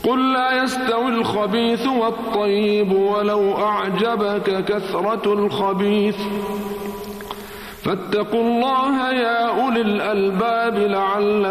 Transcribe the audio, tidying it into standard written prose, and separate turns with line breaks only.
قل لا يستوي الخبيث والطيب ولو أعجبك كثرة الخبيث فاتقوا الله يا أولي الألباب لعلكم